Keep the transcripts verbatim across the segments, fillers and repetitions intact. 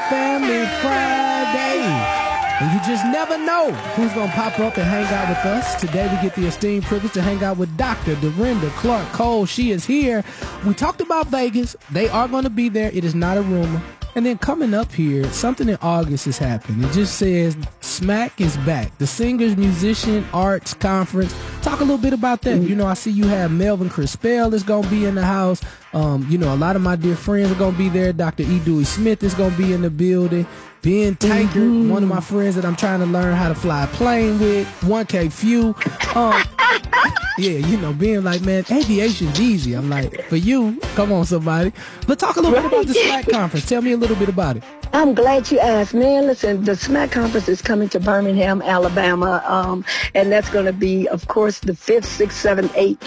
Family Friday. And you just never know who's going to pop up and hang out with us. Today we get the esteemed privilege to hang out with Doctor Dorinda Clark Cole. She is here. We talked about Vegas. They are going to be there. It is not a rumor. And then coming up here, something in August has happened. It just says SMAC is back. The Singers, Musician, Arts Conference. Talk a little bit about that. You know, I see you have Melvin Crispell is going to be in the house. Um, you know, a lot of my dear friends are going to be there. Doctor E. Dewey Smith is going to be in the building. Ben Tankard, mm-hmm. one of my friends that I'm trying to learn how to fly a plane with. one K Few. Um, yeah, you know, being like, man, aviation's easy. I'm like, for you, come on, somebody. But talk a little bit about the SMAC conference. Tell me a little bit about it. I'm glad you asked, man. Listen, the SMAC conference is coming to Birmingham, Alabama, um, and that's going to be, of course, the fifth, sixth, seventh, eighth,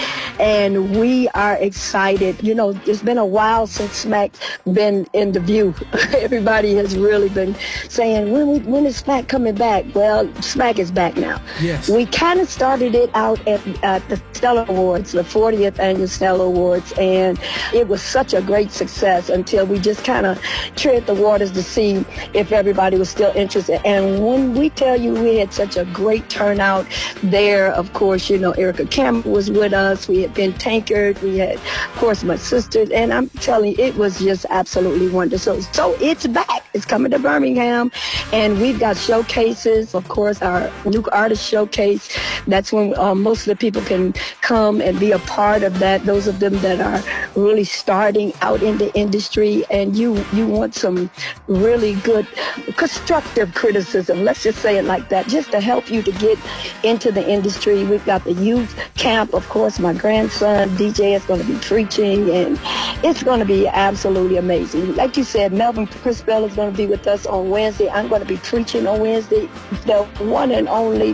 and we are excited. You know, it's been a while since SMAC been in the view. Everybody has really been saying, when, we, when is SMAC coming back? Well, SMAC is back now. Yes. We kind of started it out at, at the Stellar Awards, the fortieth Annual Stellar Awards, and it was such a great success until we just kind of tread the waters to see if everybody was still interested. And when we tell you we had such a great turnout there, of course, you know, Erica Campbell was with us. We had Ben Tankard. We had, of course, my sisters. And I'm telling you, it was just absolutely wonderful. So, so it's back. It's coming to Birmingham. And we've got showcases, of course, our new artist showcase. That's when uh, most of the people can come and be a part of that. Those of them that are really starting out in the industry, and you, you want some really good constructive criticism, let's just say it like that, just to help you to get into the industry. We've got the youth camp, of course. My grandson D J is going to be preaching, and it's going to be absolutely amazing. Like you said, Melvin Crispell is going to be with us on Wednesday. I'm going to be preaching on Wednesday. The one and only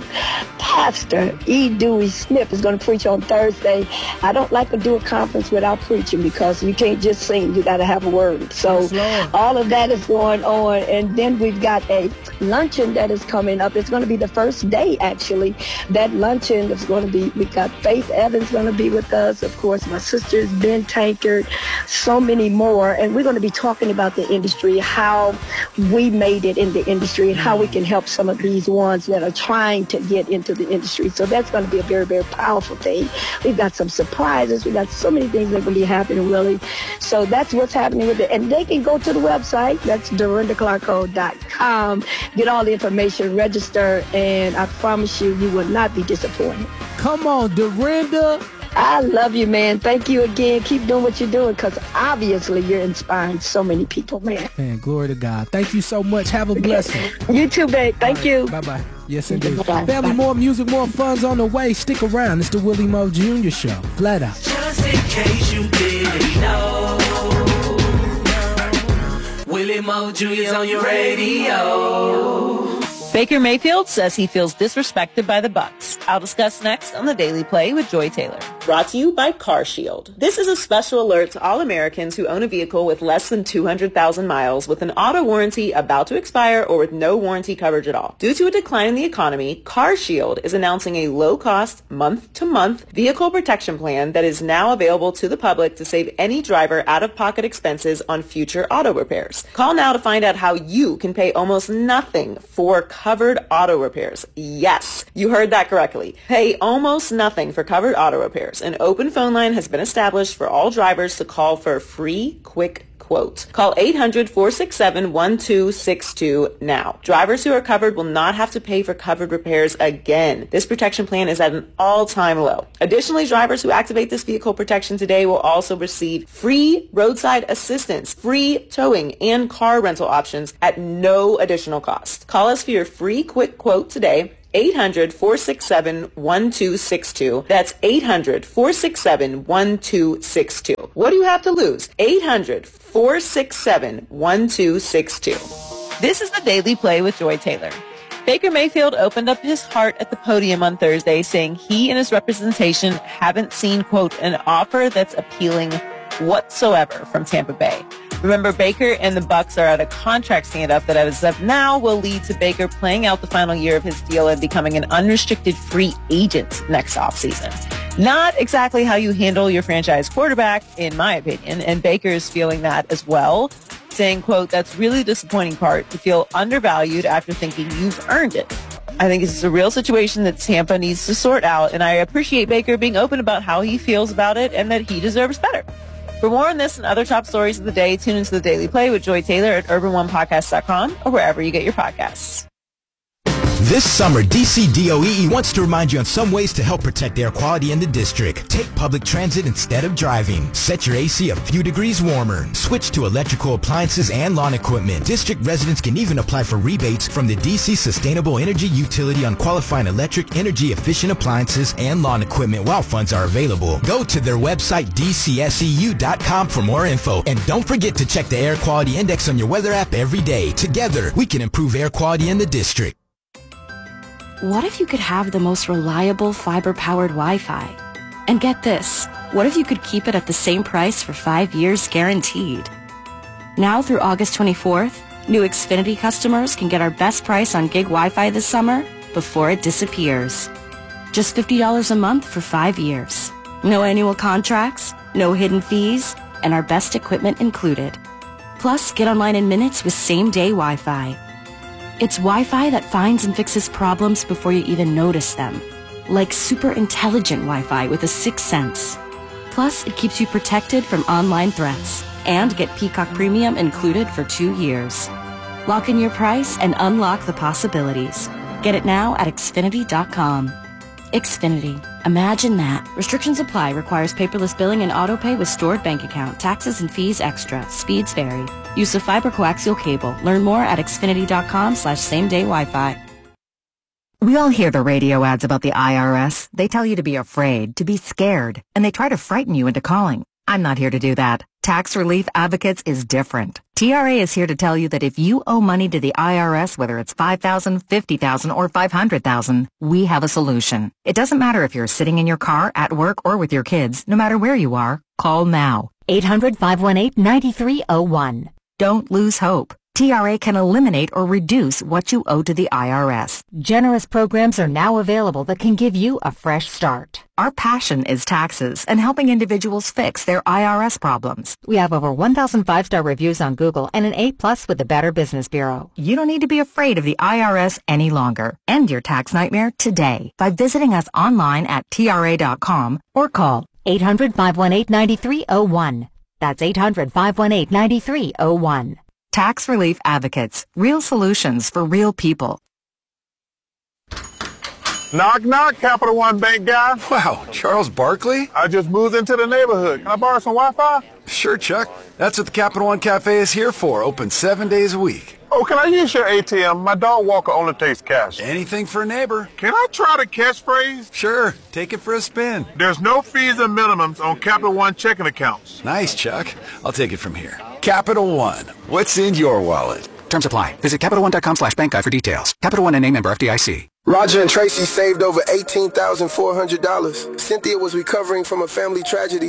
Pastor E. Dewey Smith is going to preach on Thursday. I don't like to do a conference without preaching, because you can't just sing, you got to have a word. So all of that is going on. And then we've got a luncheon that is coming up. It's going to be the first day, actually. That luncheon is going to be, we got Faith Evans going to be with us, of course, my sisters, Ben Tankard, so many more. And we're going to be talking about the industry, how we made it in the industry, and how we can help some of these ones that are trying to get into the industry. So that's going to be a very, very powerful thing. We've got some surprises. We've got so many things that are going to be happening, really. So that's what's happening with it. And they can go to the website. That's Dorinda Clark Cole dot com. Get all the information, register, and I promise you, you will not be disappointed. Come on, Dorinda. I love you, man. Thank you again. Keep doing what you're doing, because obviously you're inspiring so many people, man. Man, glory to God. Thank you so much. Have a blessing. You too, babe. Thank right. you. Bye-bye. Yes, indeed. Bye-bye. Family, Bye. more music, more fun's on the way. Stick around. It's the Willie Moe Junior Show. Flat out. Just in case you didn't know, Willie Moe Junior's on your radio. Baker Mayfield says he feels disrespected by the Bucs. I'll discuss next on The Daily Play with Joy Taylor. Brought to you by CarShield. This is a special alert to all Americans who own a vehicle with less than two hundred thousand miles with an auto warranty about to expire or with no warranty coverage at all. Due to a decline in the economy, CarShield is announcing a low-cost, month-to-month vehicle protection plan that is now available to the public to save any driver out-of-pocket expenses on future auto repairs. Call now to find out how you can pay almost nothing for covered auto repairs. Yes, you heard that correctly. Pay almost nothing for covered auto repairs. An open phone line has been established for all drivers to call for a free, quick quote. Call eight hundred, four six seven, one two six two now. Drivers who are covered will not have to pay for covered repairs again. This protection plan is at an all-time low. Additionally, drivers who activate this vehicle protection today will also receive free roadside assistance, free towing, and car rental options at no additional cost. Call us for your free quick quote today. eight hundred, four six seven, one two six two. That's eight hundred, four six seven, one two six two. What do you have to lose? eight hundred, four six seven, one two six two. This is The Daily Play with Joy Taylor. Baker Mayfield opened up his heart at the podium on Thursday, saying he and his representation haven't seen, quote, an offer that's appealing whatsoever from Tampa Bay. Remember, Baker and the Bucs are at a contract stand-up that as of now will lead to Baker playing out the final year of his deal and becoming an unrestricted free agent next offseason. Not exactly how you handle your franchise quarterback, in my opinion, and Baker is feeling that as well. saying, quote, "That's really the disappointing part, to feel undervalued after thinking you've earned it." I think this is a real situation that Tampa needs to sort out, and I appreciate Baker being open about how he feels about it and that he deserves better. For more on this and other top stories of the day, tune into the Daily Play with Joy Taylor at urban one podcast dot com or wherever you get your podcasts. This summer, D C D O E E wants to remind you on some ways to help protect air quality in the district. Take public transit instead of driving. Set your A C a few degrees warmer. Switch to electrical appliances and lawn equipment. District residents can even apply for rebates from the D C Sustainable Energy Utility on qualifying electric, energy-efficient appliances and lawn equipment while funds are available. Go to their website, D C S E U dot com, for more info. And don't forget to check the Air Quality Index on your weather app every day. Together, we can improve air quality in the district. What if you could have the most reliable fiber-powered Wi-Fi? And get this, what if you could keep it at the same price for five years guaranteed? Now through August twenty-fourth, new Xfinity customers can get our best price on gig Wi-Fi this summer before it disappears. Just fifty dollars a month for five years. No annual contracts, no hidden fees, and our best equipment included. Plus, get online in minutes with same-day Wi-Fi. It's Wi-Fi that finds and fixes problems before you even notice them. Like super intelligent Wi-Fi with a sixth sense. Plus, it keeps you protected from online threats. And get Peacock Premium included for two years. Lock in your price and unlock the possibilities. Get it now at Xfinity dot com. Xfinity. Imagine that. Restrictions apply. Requires paperless billing and autopay with stored bank account. Taxes and fees extra. Speeds vary. Use of fiber coaxial cable. Learn more at Xfinity dot com slash same day Wi-Fi. We all hear the radio ads about the I R S. They tell you to be afraid, to be scared, and they try to frighten you into calling. I'm not here to do that. Tax Relief Advocates is different. T R A is here to tell you that if you owe money to the I R S, whether it's five thousand dollars, fifty thousand dollars, or five hundred thousand dollars, we have a solution. It doesn't matter if you're sitting in your car, at work, or with your kids. No matter where you are, call now. eight hundred, five one eight, nine three zero one. Don't lose hope. T R A can eliminate or reduce what you owe to the I R S. Generous programs are now available that can give you a fresh start. Our passion is taxes and helping individuals fix their I R S problems. We have over one thousand five-star reviews on Google and an A plus with the Better Business Bureau. You don't need to be afraid of the I R S any longer. End your tax nightmare today by visiting us online at T R A dot com or call eight hundred, five one eight, nine three zero one. That's eight hundred, five one eight, nine three zero one. Tax Relief Advocates. Real solutions for real people. Knock, knock, Capital One Bank guy. Wow, Charles Barkley? I just moved into the neighborhood. Can I borrow some Wi-Fi? Sure, Chuck. That's what the Capital One Cafe is here for. Open seven days a week. Oh, can I use your A T M? My dog walker only takes cash. Anything for a neighbor. Can I try the catchphrase? Sure. Take it for a spin. There's no fees and minimums on Capital One checking accounts. Nice, Chuck. I'll take it from here. Capital One. What's in your wallet? Terms apply. Visit Capital One dot com slash bank guide for details. Capital One N A member F D I C. Roger and Tracy saved over eighteen thousand four hundred dollars. Cynthia was recovering from a family tragedy